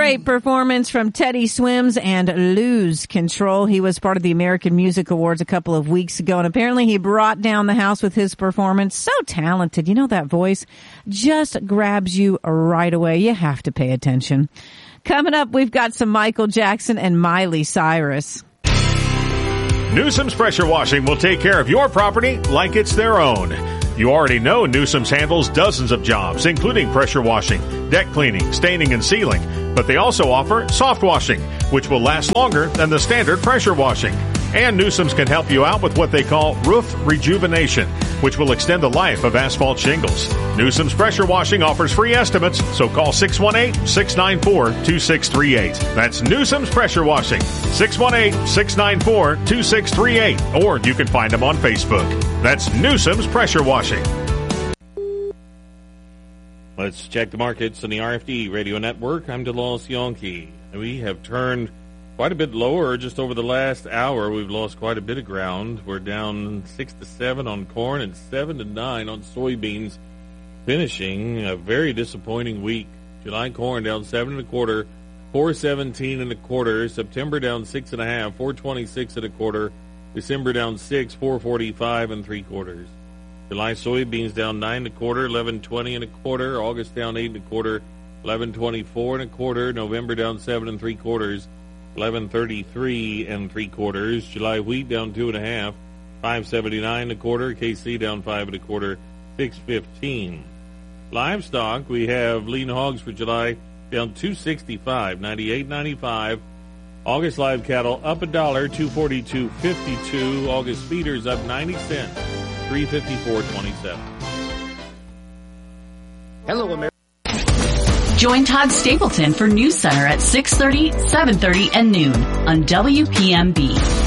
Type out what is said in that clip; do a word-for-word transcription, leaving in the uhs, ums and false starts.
great performance from Teddy Swims and Lose Control. He was part of the American Music Awards a couple of weeks ago, and apparently he brought down the house with his performance. So talented. You know, that voice just grabs you right away. You have to pay attention. Coming up, we've got some Michael Jackson and Miley Cyrus. Newsom's Pressure Washing will take care of your property like it's their own. You already know Newsom's handles dozens of jobs, including pressure washing, deck cleaning, staining, and sealing. But they also offer soft washing, which will last longer than the standard pressure washing. And Newsom's can help you out with what they call roof rejuvenation, which will extend the life of asphalt shingles. Newsom's Pressure Washing offers free estimates, so call six one eight, six nine four, two six three eight. That's Newsom's Pressure Washing, six one eight, six nine four, two six three eight. Or you can find them on Facebook. That's Newsom's Pressure Washing. Let's check the markets on the R F D Radio Network. I'm DeLoss Yonke. We have turned quite a bit lower just over the last hour. We've lost quite a bit of ground. We're down six to seven on corn and seven to nine on soybeans, finishing a very disappointing week. July corn down seven and a quarter, four seventeen and a quarter. September down six and a half, four twenty six and a quarter. December down six, four forty five and three quarters. July soybeans down nine and a quarter, eleven twenty and a quarter. August down eight and a quarter, eleven twenty four and a quarter. November down seven and three quarters, eleven thirty-three and three quarters. July wheat down two and a half, five seventy-nine and a quarter. K C down five and a quarter, six fifteen. Livestock, we have lean hogs for July down two sixty-five, ninety-eight ninety-five. August live cattle up a dollar, two forty-two fifty-two. August feeders up ninety cents, three fifty-four twenty-seven. Hello, America. Join Todd Stapleton for News Center at six thirty, seven thirty, and noon on W P M B.